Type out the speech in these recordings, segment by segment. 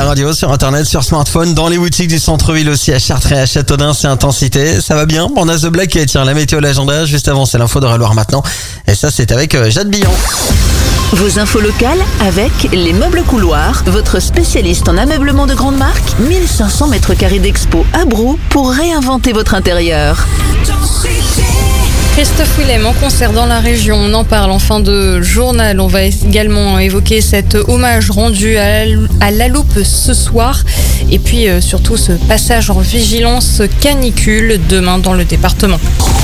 radio, sur internet, sur smartphone, dans les boutiques du centre-ville aussi, à Chartres et à Châteaudun, c'est Intensité. Ça va bien? On a The Black qui tient la météo, l'agenda. Juste avant, c'est l'info de Réloir maintenant. Et ça, c'est avec Jade Billon. Vos infos locales avec Les Meubles Couloirs, votre spécialiste en ameublement de grande marque. 1500 mètres carrés d'expo à Brou pour réinventer votre intérieur. Christophe Willem en concert dans la région, on en parle en fin de journal. On va également évoquer cet hommage rendu à la loupe ce soir. Et puis surtout ce passage en vigilance canicule demain dans le département.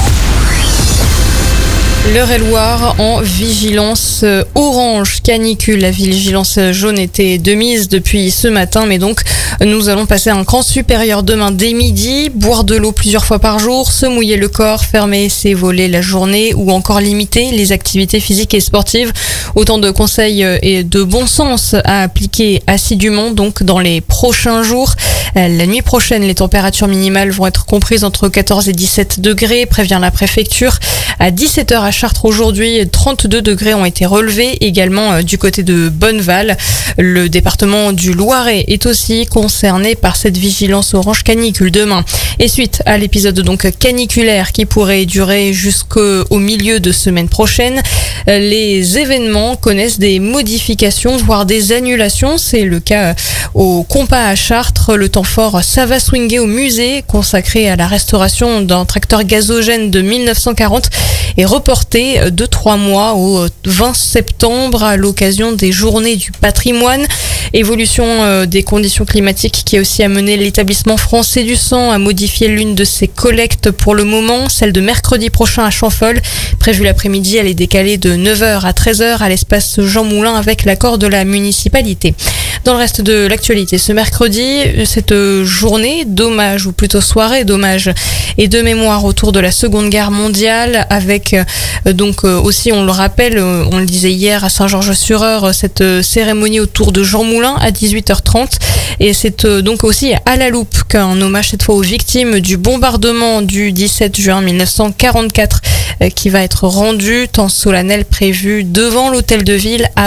L'Eure-et-Loir en vigilance orange canicule. La vigilance jaune était de mise depuis ce matin, mais donc nous allons passer à un cran supérieur demain dès midi. Boire de l'eau plusieurs fois par jour, se mouiller le corps, fermer ses volets la journée ou encore limiter les activités physiques et sportives. Autant de conseils et de bon sens à appliquer assidûment donc dans les prochains jours. La nuit prochaine, les températures minimales vont être comprises entre 14 et 17 degrés, prévient la préfecture. À 17h à Chartres aujourd'hui, 32 degrés ont été relevés, également du côté de Bonneval. Le département du Loiret est aussi concerné par cette vigilance orange canicule demain. Et suite à l'épisode donc caniculaire qui pourrait durer jusqu'au milieu de semaine prochaine, les événements connaissent des modifications, voire des annulations. C'est le cas au Compas à Chartres. Le temps fort ça va swinguer au musée consacré à la restauration d'un tracteur gazogène de 1940 et reporté de 3 mois au 20 septembre à l'occasion des journées du patrimoine. Évolution des conditions climatiques qui a aussi amené l'établissement français du sang à modifier l'une de ses collectes pour le moment, celle de mercredi prochain à Champfol. Prévue l'après-midi, elle est décalée de 9h à 13h à l'espace Jean Moulin avec l'accord de la municipalité. Dans le reste de l'actualité, ce mercredi, cette journée d'hommage, ou plutôt soirée d'hommage et de mémoire autour de la Seconde Guerre mondiale avec donc aussi, on le rappelle, on le disait hier à Saint-Georges-sur-Eure, cette cérémonie autour de Jean Moulin à 18h30 et c'est donc aussi à la loupe qu'un hommage cette fois aux victimes du bombardement du 17 juin 1944 qui va être rendu, temps solennel prévu devant l'hôtel de ville à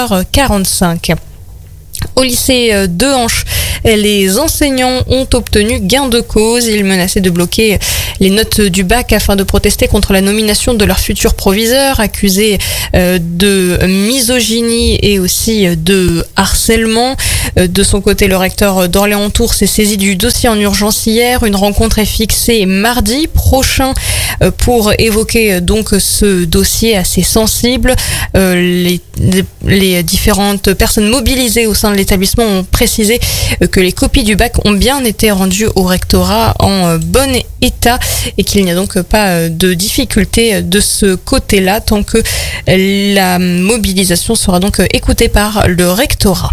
20h45. Au lycée de Hanche, les enseignants ont obtenu gain de cause. Ils menaçaient de bloquer les notes du bac afin de protester contre la nomination de leur futur proviseur, accusé de misogynie et aussi de harcèlement. De son côté, le recteur d'Orléans-Tours s'est saisi du dossier en urgence hier. Une rencontre est fixée mardi prochain pour évoquer donc ce dossier assez sensible. Les différentes personnes mobilisées au sein de l'établissement ont précisé que les copies du bac ont bien été rendues au rectorat en bon état et qu'il n'y a donc pas de difficulté de ce côté-là tant que la mobilisation sera donc écoutée par le rectorat.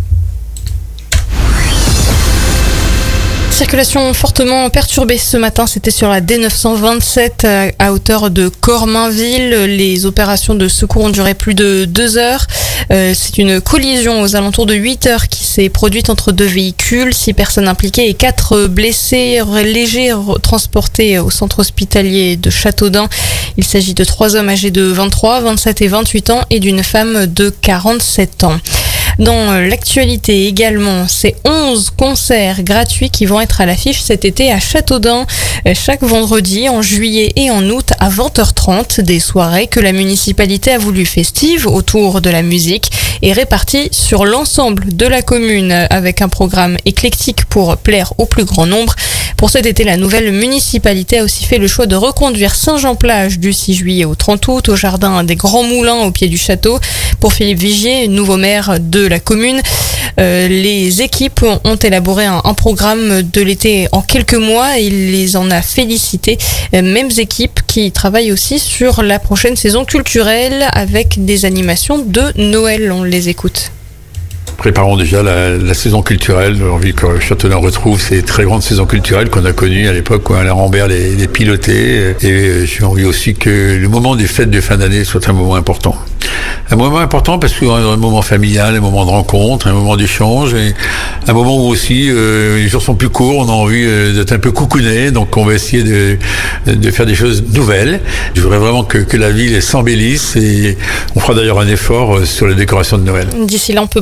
Circulation fortement perturbée ce matin, c'était sur la D927 à hauteur de Cormainville. Les opérations de secours ont duré plus de 2 heures. C'est une collision aux alentours de 8 heures qui s'est produite entre 2 véhicules, 6 personnes impliquées et 4 blessés légers transportés au centre hospitalier de Châteaudun. Il s'agit de 3 hommes âgés de 23, 27 et 28 ans et d'une femme de 47 ans. Dans l'actualité également, c'est 11 concerts gratuits qui vont être à l'affiche cet été à Châteaudun. Chaque vendredi en juillet et en août à 20h30, des soirées que la municipalité a voulu festives autour de la musique et réparties sur l'ensemble de la commune avec un programme éclectique pour plaire au plus grand nombre. Pour cet été, la nouvelle municipalité a aussi fait le choix de reconduire Saint-Jean-Plage du 6 juillet au 30 août au jardin des Grands Moulins au pied du château. Pour Philippe Vigier, nouveau maire de la commune, les équipes ont élaboré un programme de l'été en quelques mois et il les en a félicité. Mêmes équipes qui travaillent aussi sur la prochaine saison culturelle avec des animations de Noël. On les écoute. Préparons déjà la saison culturelle. J'ai envie que Châteaudun retrouve ces très grandes saisons culturelles qu'on a connues à l'époque où Alain Rambert les pilotait. Et j'ai envie aussi que le moment des fêtes de fin d'année soit un moment important. Un moment important parce que un moment familial, un moment de rencontre, un moment d'échange, et un moment où aussi les jours sont plus courts, on a envie d'être un peu coucouné, donc on va essayer de faire des choses nouvelles. Je voudrais vraiment que la ville s'embellisse et on fera d'ailleurs un effort sur les décorations de Noël. D'ici là, on peut penser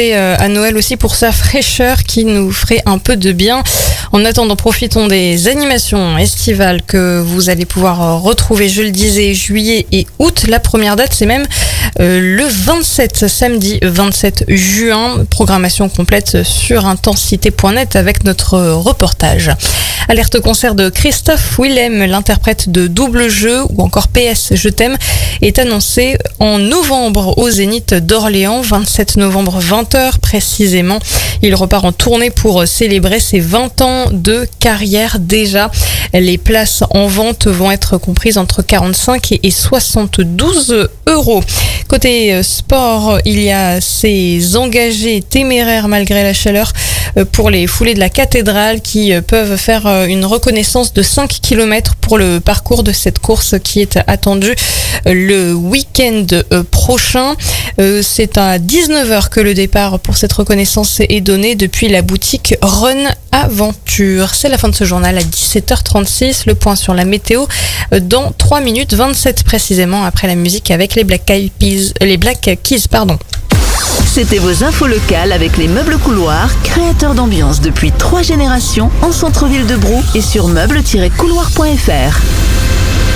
penser à Noël aussi pour sa fraîcheur qui nous ferait un peu de bien. En attendant, profitons des animations estivales que vous allez pouvoir retrouver, je le disais, juillet et août. La première date, c'est même le 27, samedi 27 juin. Programmation complète sur intensité.net avec notre reportage. Alerte concert de Christophe Willem, l'interprète de Double Jeu ou encore PS Je t'aime, est annoncé en novembre au Zénith d'Orléans, 27 novembre 20h précisément. Il repart en tournée pour célébrer ses 20 ans de carrière déjà. Les places en vente vont être comprises entre 45 et 72 euros. Côté sport, il y a ces engagés téméraires malgré la chaleur pour les foulées de la cathédrale qui peuvent faire une reconnaissance de 5 km pour le parcours de cette course qui est attendue le week-end prochain. C'est à 19h que le départ pour cette reconnaissance est donné depuis la boutique Run Aventure. C'est la fin de ce journal à 17h36. Le point sur la météo dans 3 minutes 27 précisément après la musique avec les Black Keys. C'était vos infos locales avec les meubles couloirs, créateurs d'ambiance depuis 3 générations en centre-ville de Brou et sur meubles-couloirs.fr.